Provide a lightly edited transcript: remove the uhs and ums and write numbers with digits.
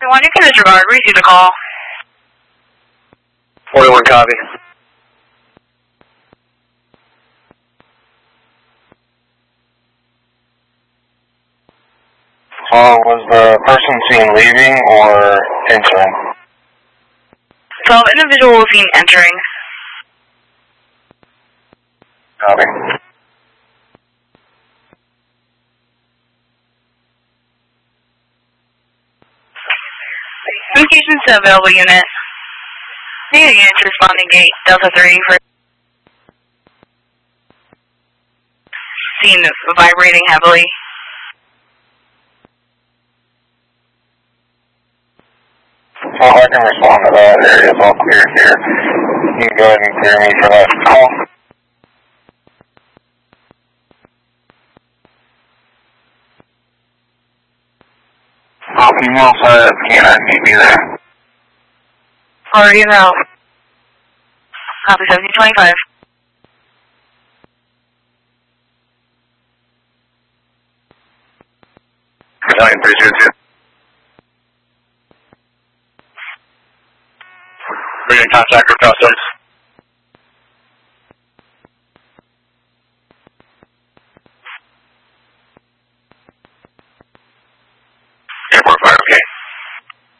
1, you can disregard. Receive the call. 41 copy. Was the person seen leaving or entering? 12 individuals seen entering. Copy. Communications to available unit. Need a unit to responding gate, Delta 3 for seen vibrating heavily. Well, I can respond to that. Area is all clear here. You can go ahead and clear me for that call. All female side, canine meet me there. Already in route. Copy 1725. Battalion 302. We're in contact with customs.